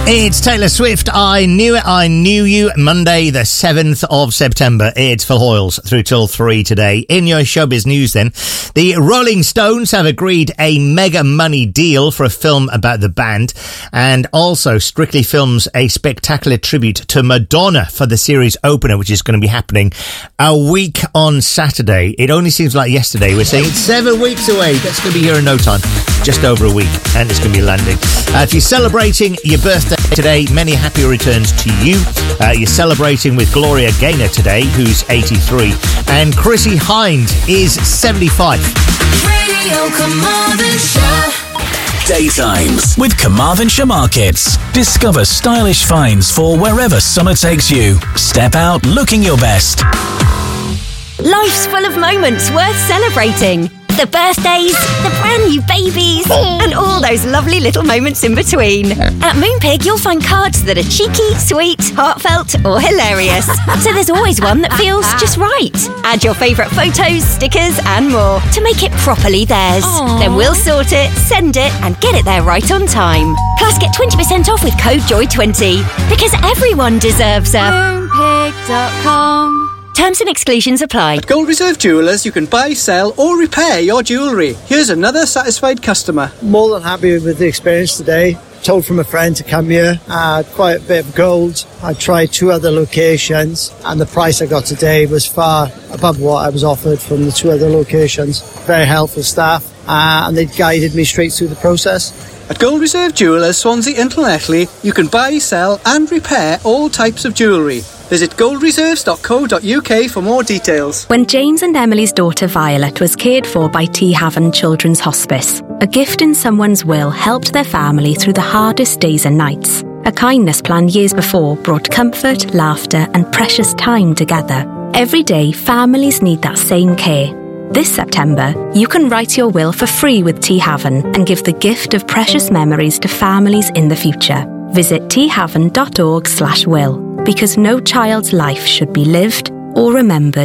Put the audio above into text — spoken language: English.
It's Taylor Swift, I Knew It, I Knew You, Monday the 7th of September. It's Phil Hoyles through till 3 today. In your showbiz news then, the Rolling Stones have agreed a mega money deal for a film about the band, and also Strictly films a spectacular tribute to Madonna for the series opener, which is going to be happening a week on Saturday. It only seems like yesterday. We're saying it's 7 weeks away. That's going to be here in no time. Just over a week, and it's going to be landing. If you're celebrating your birthday today, many happy returns to you. You're celebrating with Gloria Gaynor today, who's 83, and Chrissy Hind is 75. Radio Carmarthenshire. Daytimes with Carmarthenshire Markets. Discover stylish finds for wherever summer takes you. Step out looking your best. Life's full of moments worth celebrating. The birthdays, the brand new babies, and all those lovely little moments in between. At Moonpig, you'll find cards that are cheeky, sweet, heartfelt, or hilarious. So there's always one that feels just right. Add your favourite photos, stickers, and more to make it properly theirs. Then we'll sort it, send it, and get it there right on time. Plus, get 20% off with code JOY20, because everyone deserves a Moonpig.com. Terms and exclusions apply. At Gold Reserve Jewellers, you can buy, sell or repair your jewellery. Here's another satisfied customer. More than happy with the experience today. Told from a friend to come here. I had quite a bit of gold. I tried 2 other locations, and the price I got today was far above what I was offered from the 2 other locations. Very helpful staff, and they guided me straight through the process. At Gold Reserve Jewellers, Swansea and Llanelli, you can buy, sell and repair all types of jewellery. Visit goldreserves.co.uk for more details. When James and Emily's daughter Violet was cared for by T Haven Children's Hospice, a gift in someone's will helped their family through the hardest days and nights. A kindness plan years before brought comfort, laughter and precious time together. Every day, families need that same care. This September, you can write your will for free with T Haven and give the gift of precious memories to families in the future. Visit thaven.org/will, because no child's life should be lived or remembered